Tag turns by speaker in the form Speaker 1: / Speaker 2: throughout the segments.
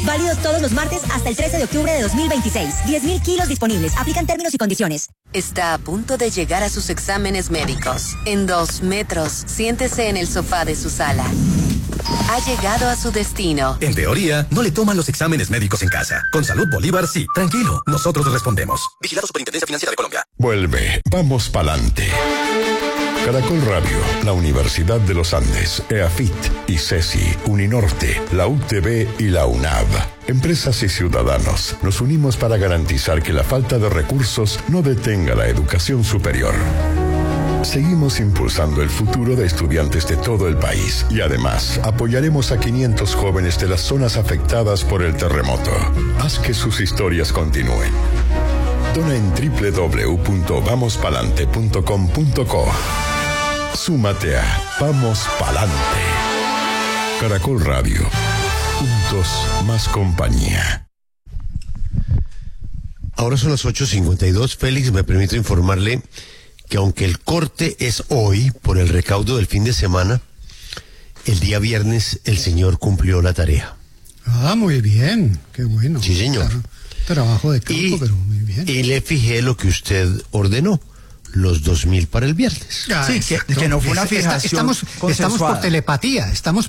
Speaker 1: Válido todos los martes hasta el 13 de octubre de 2026. 10.000 kilos disponibles. Aplican términos y condiciones.
Speaker 2: Está a punto de llegar a sus exámenes médicos. En 2 metros, siéntese en el sofá de su sala. Ha llegado a su destino.
Speaker 3: En teoría, no le toman los exámenes médicos en casa. Con Salud Bolívar, sí. Tranquilo, nosotros respondemos. Vigilado Superintendencia Financiera de Colombia.
Speaker 4: Vuelve, vamos pa'lante. Caracol Radio, la Universidad de los Andes, EAFIT, ICESI, Uninorte, la UTB y la UNAV. Empresas y ciudadanos, nos unimos para garantizar que la falta de recursos no detenga la educación superior. Seguimos impulsando el futuro de estudiantes de todo el país y además apoyaremos a 500 jóvenes de las zonas afectadas por el terremoto. Haz que sus historias continúen. Dona en www.vamospalante.com.co. Súmate a Vamos Palante. Caracol Radio. Juntos, más compañía.
Speaker 5: Ahora son las 8:52. Félix, me permito informarle que aunque el corte es hoy por el recaudo del fin de semana, el día viernes el señor cumplió la tarea.
Speaker 6: Ah, muy bien. Qué bueno.
Speaker 5: Sí, señor.
Speaker 6: Claro, trabajo de campo, pero muy bien.
Speaker 5: Y le fijé lo que usted ordenó. Los 2.000 para el viernes.
Speaker 6: Sí, que no fue una fijación. Estamos por telepatía,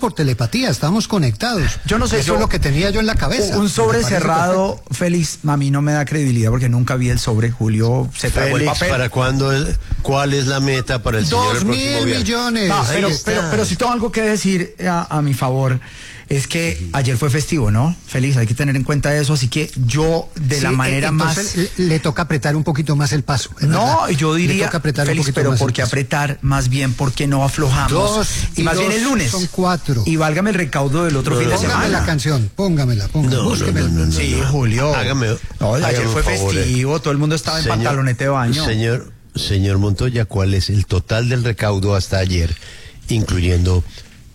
Speaker 6: estamos conectados.
Speaker 7: Yo no sé.
Speaker 6: Eso es lo que tenía yo en la cabeza.
Speaker 7: Un sobre cerrado, Félix, a mí no me da credibilidad porque nunca vi el sobre. Julio se tragó el papel.
Speaker 5: ¿Para cuándo? ¿Cuál es la meta para el señor el próximo viernes?
Speaker 6: 2.000 millones.
Speaker 7: No, pero si tengo algo que decir a mi favor. Es que ayer fue festivo, ¿no? Félix, hay que tener en cuenta eso, así que yo de la manera
Speaker 6: entonces,
Speaker 7: más...
Speaker 6: le toca apretar un poquito más el paso.
Speaker 7: No, yo diría, Félix, pero ¿por qué apretar? Más bien, ¿por qué no aflojamos? Y más bien el lunes.
Speaker 6: Son 4.
Speaker 7: Y válgame el recaudo del otro fin de semana.
Speaker 6: Póngame la canción, póngamela.
Speaker 5: No.
Speaker 7: Sí, Julio.
Speaker 5: Hágame
Speaker 7: ayer fue festivo, todo el mundo estaba en pantalonete de baño.
Speaker 5: Señor Montoya, ¿cuál es el total del recaudo hasta ayer, incluyendo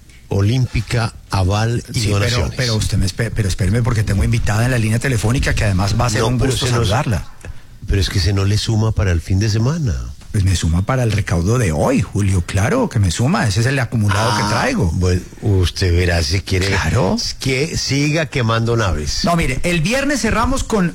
Speaker 5: Olímpica, Aval y donaciones?
Speaker 7: Pero usted pero espéreme porque tengo invitada en la línea telefónica que además va a ser un gusto saludarla.
Speaker 5: Pero es que se no le suma para el fin de semana.
Speaker 7: Pues me suma para el recaudo de hoy, Julio, claro que me suma, ese es el acumulado que traigo.
Speaker 5: Bueno, usted verá si quiere
Speaker 7: que
Speaker 5: siga quemando naves.
Speaker 7: No, mire, el viernes cerramos con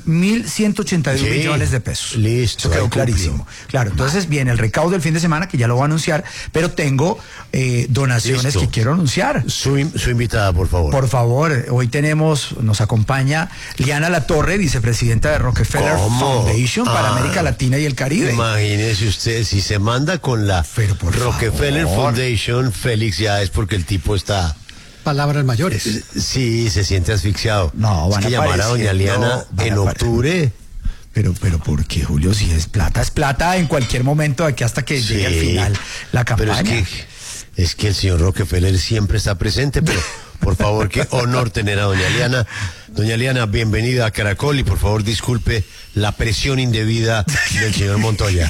Speaker 7: 1.182 millones de pesos.
Speaker 5: Listo.
Speaker 7: Eso quedó clarísimo. Claro, entonces viene el recaudo del fin de semana, que ya lo voy a anunciar, pero tengo donaciones que quiero anunciar.
Speaker 5: Su invitada, por favor.
Speaker 7: Por favor, hoy nos acompaña Liana Latorre, vicepresidenta de Rockefeller Foundation para América Latina y el Caribe.
Speaker 5: Imagínese usted, si se manda con la Rockefeller Foundation, Félix, ya es porque el tipo está...
Speaker 6: Palabras mayores.
Speaker 5: Sí, se siente asfixiado.
Speaker 7: No, van a
Speaker 5: llamar a doña Liana en octubre.
Speaker 7: Pero ¿por qué, Julio? Si es plata en cualquier momento, aquí hasta que llegue al final la campaña.
Speaker 5: Pero es que el señor Rockefeller siempre está presente, pero por favor, qué honor tener a doña Liana. Doña Liana, bienvenida a Caracol y por favor disculpe la presión indebida del señor Montoya.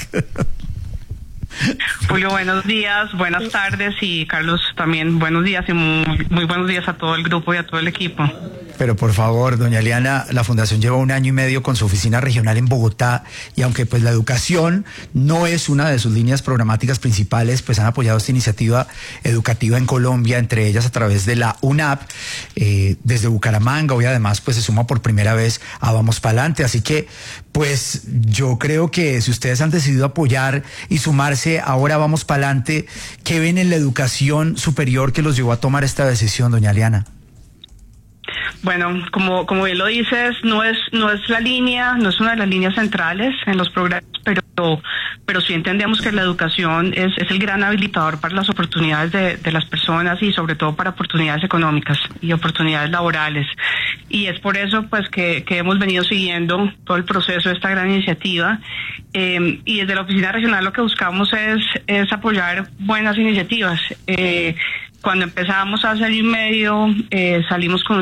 Speaker 8: Julio, buenos días, buenas tardes, y Carlos también buenos días y muy buenos días a todo el grupo y a todo el equipo.
Speaker 7: Pero por favor, doña Liana, la Fundación lleva 1 año y medio con su oficina regional en Bogotá, y aunque pues la educación no es una de sus líneas programáticas principales, pues han apoyado esta iniciativa educativa en Colombia, entre ellas a través de la UNAP, desde Bucaramanga. Hoy además pues se suma por primera vez a Vamos Palante, así que pues yo creo que si ustedes han decidido apoyar y sumarse ahora Vamos Palante, ¿qué ven en la educación superior que los llevó a tomar esta decisión, doña Liana?
Speaker 8: Bueno, como bien lo dices, no es la línea, no es una de las líneas centrales en los programas, pero sí entendemos que la educación es el gran habilitador para las oportunidades de las personas, y sobre todo para oportunidades económicas y oportunidades laborales. Y es por eso pues que hemos venido siguiendo todo el proceso de esta gran iniciativa, y desde la oficina regional lo que buscamos es apoyar buenas iniciativas. Cuando empezamos hace 1 año y medio, salimos con